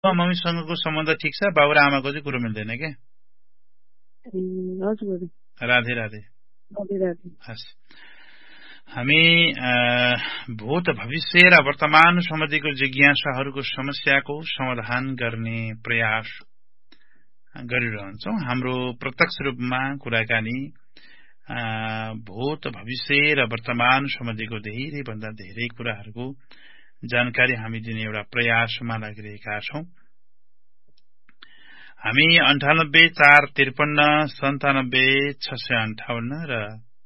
मम्मीसँगको सम्बन्ध ठिक छ, बाबु र आमाको चाहिँ कुरो मिल्दैन क्या। राधे राधे। हस्, हामी भूत भविष्य र वर्तमान सम्बन्धीको जिज्ञासाहरूको समस्याको समाधान गर्ने प्रयास गरिरहन्छौं। हाम्रो प्रत्यक्ष रूपमा कुराकानी भूत भविष्य र वर्तमान सम्बन्धीको धेरै भन्दा धेरै कुराहरूको जानकारी हामी दिने एउटा प्रयासमा लागिरहेका छौं। हामी 9845979658 र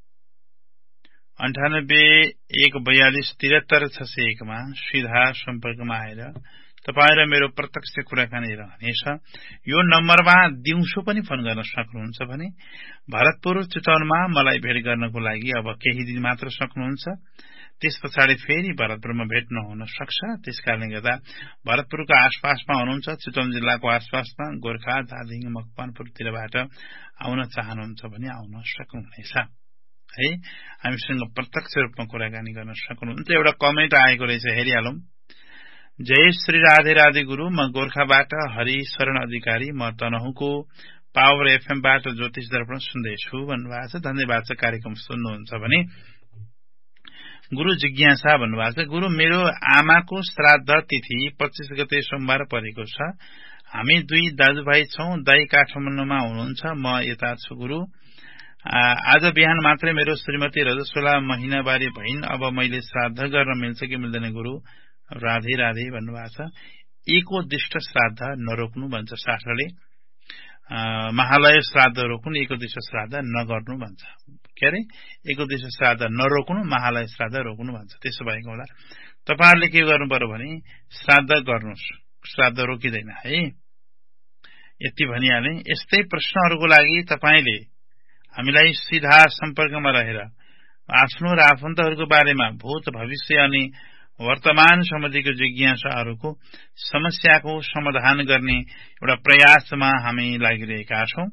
9814437601 मा सीधा सम्पर्कमा आएर तपाई र मेरो प्रत्यक्ष कुराकानी रहनेछ। यो नम्बरमा दिउँसो पनि फोन गर्न सक्नुहुन्छ भने भरतपुर चितवनमा मलाई भेट गर्नको लागि अब केही दिन मात्र सक्नुहुन्छ। त्यसपछि फेरि भरतपुरमा भेट नहुन सक्छ। त्यसकारणले गर्दा भरतपुरको आसपासमा हुनुहुन्छ, चितवन जिल्लाको आसपासमा गोर्खा, धादिङ, मकवानपुरतिरबाट आउन चाहनुहुन्छ भने आउन सक्नुहुनेछ है। हामीसँग प्रत्यक्ष रूपमा कुराकानी गर्न सक्नुहुन्छ। एउटा कमेन्ट आएको रहेछ, हेरिहालौं। जय श्री राधे राधे गुरु, म गोर्खाबाट हरि शरण अधिकारी, म तनहुको पावर एफएम बाट ज्योतिष दर्पण सुन्दैछु भन्नुभएको छ। धन्यवाद छ कार्यक्रम सुन्नुहुन्छ भने। गुरु जिज्ञासा भन्नुभएको छ, गुरु मेरो आमाको श्राद्ध तिथि 25 गते सोमबार परेको छ। हामी दुई दाजुभाइ छौं। दाई काठमाडौँमा हुनुहुन्छ, म यता छु। गुरु आज बिहान मात्रै मेरो श्रीमती रजस्वला महिनावारी भइन्। अब मैले श्राद्ध गर्न मिल्छ कि मिल्दैन गुरु? राधे राधे भन्नुभएको छ। एकोदिष्ट श्राद्ध नरोक्नु भन्छ शास्त्रले। महालय श्राद्ध रोक्नु, एकोदिष्ट श्राद्ध नगर्नु भन्छ। के अरे, एकोदिष्ट श्राद्ध नरोक्नु, महालय श्राद्ध रोक्नु भन्छ। त्यसो भएको होला तपाईहरुले के गर्नु पर्यो भने श्राद्ध गर्नुस्, श्राद्ध रोकिदैन है। यति भनिहाले। यस्तै प्रश्नहरुको लागि तपाईले हामीलाई सीधा सम्पर्कमा रहेर आफ्नो र आफन्तहरुको बारेमा भूत भविष्य अनि वर्तमान सम्बन्धीको जिज्ञासाहरूको समस्याको समाधान गर्ने एउटा प्रयासमा हामी लागिरहेका छौं।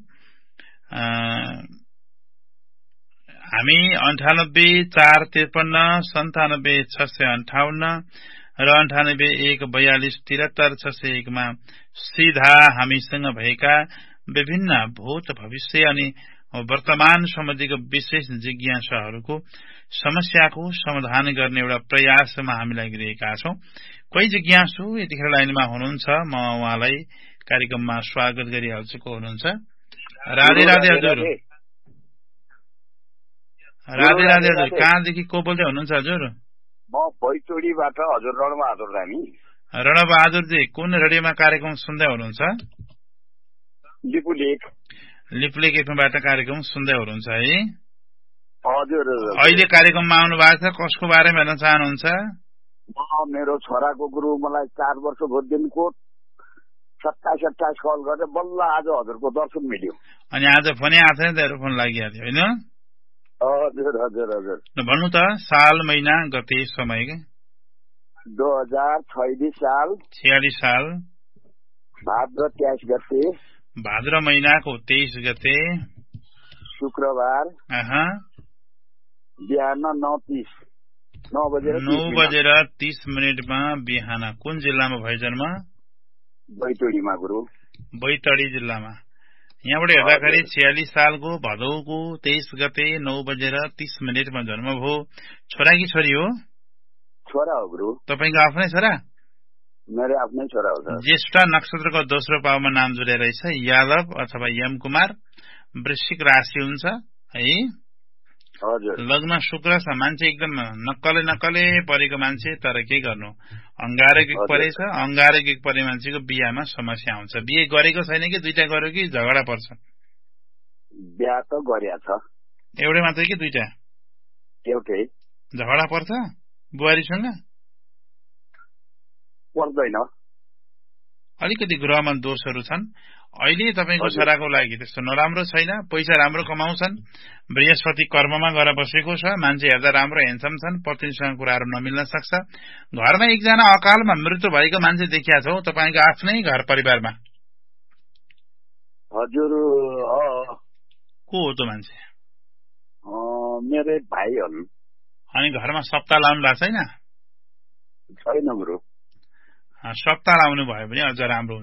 हामी 9845397658 र 9814437601 मा सीधा हामीसँग भएका विभिन्न भूत भविष्य अनि वर्तमान सम्बन्धीको विशेष जिज्ञासाहरूको समस्याको समाधान गर्ने एउटा प्रयासमा हामी लागिरहेका छौं। कोही जिज्ञासु यतिखेर लाइनमा हुनुहुन्छ, म उहाँलाई कार्यक्रममा स्वागत गरिहाल्छु। को हुनुहुन्छ? राधे राधे हजुर। राधे राधे हजुर। कहाँदेखि को बोल्दै हुनुहुन्छ हजुर? म बैतडीबाट हजुर रणबहादुर रामी। रणबहादुरजी, कुन रेडियोमा कार्यक्रम सुन्दै हुनुहुन्छ? लिपुलेक एफएमबाट कार्यक्रम सुन्दै हुनुहुन्छ है? हजुर। अहिले कार्यक्रममा आउनु भएको छ, कसको बारेमा हेर्न चाहनुहुन्छ? मेरो छोराको गुरु मलाई 4 वर्ष भोदिनको 27-28 कल गरेर बल्ल आज हजुरको दर्शन मिल्यो। अनि आज फोनै आएको छैन, तेरो फोन लागिहाल्यो होइन? हजुर हजुर हजुर। भन्नु त, साल महिना गते समय? 2046 साल 46 साल भाद्र 23 गते। भाद्र महिनाको 23 गते शुक्रबार बिहान 9:30 बिहान। कुन जिल्लामा भयो जन्म? बैतडीमा गुरु। बैतडी जिल्लामा। यहाँबाट हेर्दाखेरि 46 सालको भदौको 23 गते 9:30 जन्म भयो। छोरा कि छोरी हो? छोरा हो गुरु। तपाईको आफ्नै छोरा? मेरो आफ्नै छोरा हो। ज्येष्ठ नक्षत्रको दोस्रो पाउमा नाम जुड़े रहेछ, यादव अथवा यम कुमार। वृश्चिक राशि हुन्छ है? हजुर। लग्न शुक्र छ। मान्छे एकदम नक्कले परेको मान्छे, तर के गर्नु, अंगारक योग परेछ। अंगारक योग परे मान्छेको बिहामा समस्या आउँछ। बिहे गरेको छैन कि दुईटा गर्यो कि झगडा पर्छ? बिहा त गरेको छ। एउटै मात्रै कि दुईटा? एउटै। झगडा पर्छ बुहारीसँग? पर्दैन। अलिकति ग्रहमा दोषहरू छन्। अहिले तपाईको छोराको लागि त्यस्तो नराम्रो छैन। पैसा राम्रो कमाउँछन्। बृहस्पति कर्ममा गएर बसेको छ। मान्छे हेर्दा राम्रो हेन्सम छन्। पत्नीसँग कुराहरू नमिल्न सक्छ। घरमा एकजना अकालमा मृत्यु भएको मान्छे देखिया छौ तपाईको आफ्नै घर परिवारमा? हजुर। को हो त्यो मान्छे? मेरो भाइ हुन्। अनि घरमा सप्ताह लाउनु भएको छैन? छैन गुरु। सप्ताह आउनु भयो भने अझ राम्रो